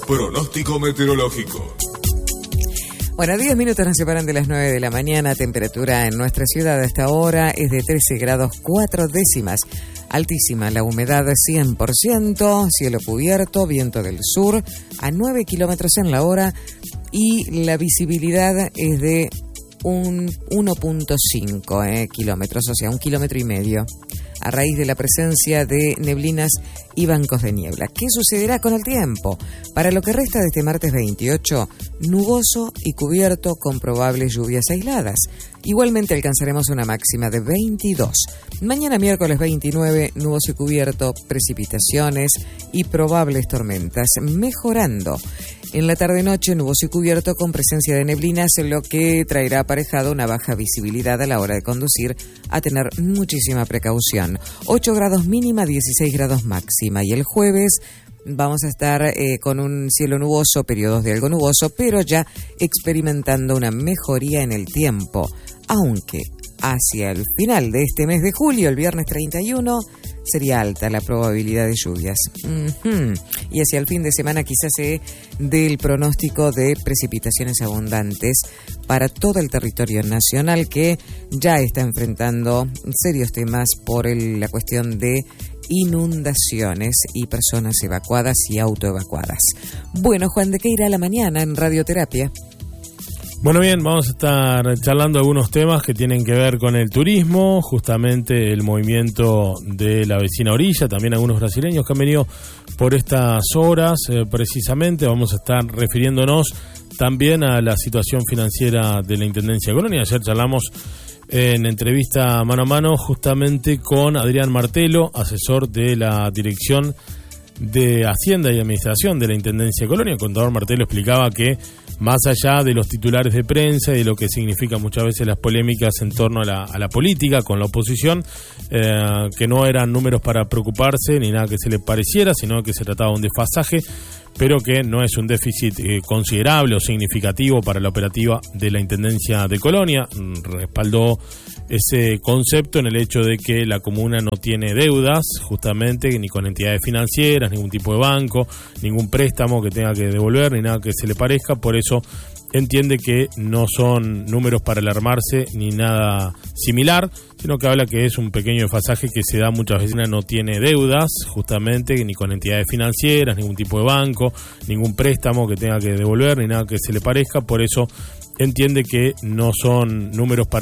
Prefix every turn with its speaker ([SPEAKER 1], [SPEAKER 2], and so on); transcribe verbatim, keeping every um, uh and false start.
[SPEAKER 1] pronóstico meteorológico.
[SPEAKER 2] Bueno, diez minutos nos separan de las nueve de la mañana. Temperatura en nuestra ciudad a esta hora es de trece grados cuatro décimas. Altísima la humedad cien por ciento, cielo cubierto, viento del sur a nueve kilómetros en la hora y la visibilidad es de un uno punto cinco eh, kilómetros, o sea, un kilómetro y medio, a raíz de la presencia de neblinas y bancos de niebla. ¿Qué sucederá con el tiempo? Para lo que resta de este martes veintiocho, nuboso y cubierto con probables lluvias aisladas. Igualmente alcanzaremos una máxima de veintidós. Mañana miércoles veintinueve, nuboso y cubierto, precipitaciones y probables tormentas, mejorando. En la tarde-noche, nuboso y cubierto con presencia de neblinas, lo que traerá aparejado una baja visibilidad a la hora de conducir, a tener muchísima precaución. ocho grados mínima, dieciséis grados máxima. Y el jueves vamos a estar eh, con un cielo nuboso, periodos de algo nuboso, pero ya experimentando una mejoría en el tiempo. Aunque hacia el final de este mes de julio, el viernes treinta y uno, sería alta la probabilidad de lluvias. Uh-huh. Y hacia el fin de semana quizás se dé el pronóstico de precipitaciones abundantes para todo el territorio nacional, que ya está enfrentando serios temas por el, la cuestión de inundaciones y personas evacuadas y autoevacuadas. Bueno, Juan, ¿de qué irá la mañana en Radioterapia?
[SPEAKER 3] Bueno, bien, vamos a estar charlando algunos temas que tienen que ver con el turismo, justamente el movimiento de la vecina orilla, también algunos brasileños que han venido por estas horas, eh, precisamente. Vamos a estar refiriéndonos también a la situación financiera de la Intendencia de Colonia. Ayer charlamos en entrevista mano a mano justamente con Adrián Martelo, asesor de la Dirección de Hacienda y Administración de la Intendencia de Colonia. El contador Martelo explicaba que más allá de los titulares de prensa y de lo que significan muchas veces las polémicas en torno a la, a la política con la oposición, eh, que no eran números para preocuparse ni nada que se le pareciera, sino que se trataba de un desfasaje, pero que no es un déficit eh, considerable o significativo para la operativa de la Intendencia de Colonia. Respaldó ese concepto en el hecho de que la comuna no tiene deudas, justamente, ni con entidades financieras, ningún tipo de banco, ningún préstamo que tenga que devolver, ni nada que se le parezca. Por eso entiende que no son números para alarmarse ni nada similar, sino que habla que es un pequeño desfasaje que se da muchas veces. No tiene deudas, justamente, ni con entidades financieras, ningún tipo de banco, ningún préstamo que tenga que devolver, ni nada que se le parezca. Por eso entiende que no son números para